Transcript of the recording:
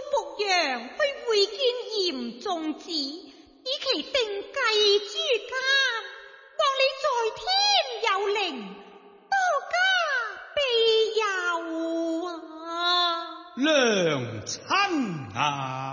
牧羊去會見嚴仲子，以其定計諸家。望你在天有靈，多加庇佑啊！ 娘親啊！